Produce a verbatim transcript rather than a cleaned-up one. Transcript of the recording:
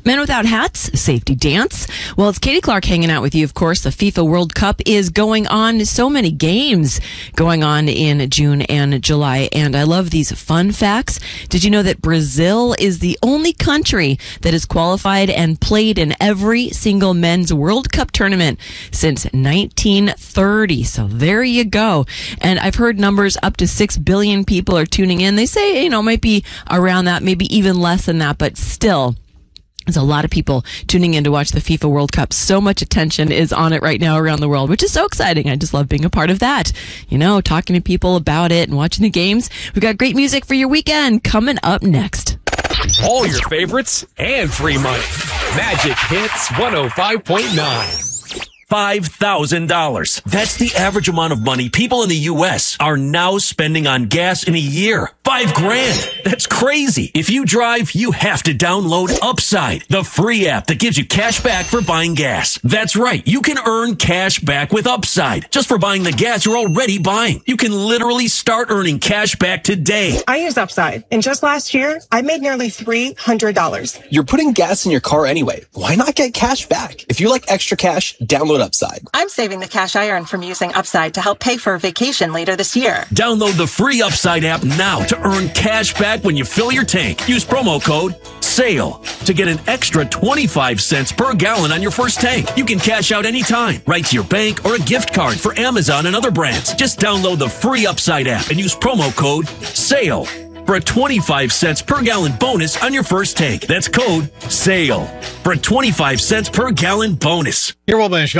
Men Without Hats, Safety Dance. Well, it's Katie Clark hanging out with you. Of course, the FIFA World Cup is going on. So many games going on in June and July. And I love these fun facts. Did you know that Brazil is the only country that has qualified and played in every single men's World Cup tournament since nineteen thirty? So there you go. And I've heard numbers up to six billion people are tuning in. They say, you know, it might be around that, maybe even less than that, but still, there's a lot of people tuning in to watch the FIFA World Cup. So much attention is on it right now around the world, which is so exciting. I just love being a part of that. You know, talking to people about it and watching the games. We've got great music for your weekend coming up next. All your favorites and free money. Magic Hits one oh five point nine. five thousand dollars. That's the average amount of money people in the U S are now spending on gas in a year. Five grand. That's crazy. If you drive, you have to download Upside, the free app that gives you cash back for buying gas. That's right. You can earn cash back with Upside just for buying the gas you're already buying. You can literally start earning cash back today. I use Upside, and just last year, I made nearly three hundred dollars. You're putting gas in your car anyway. Why not get cash back? If you like extra cash, download Upside. I'm saving the cash I earn from using Upside to help pay for a vacation later this year. Download the free Upside app now to earn cash back when you fill your tank. Use promo code SALE to get an extra twenty-five cents per gallon on your first tank. You can cash out anytime, right to your bank or a gift card for Amazon and other brands. Just download the free Upside app and use promo code SALE for a twenty-five cents per gallon bonus on your first tank. That's code SALE for a twenty-five cents per gallon bonus. Your World Bank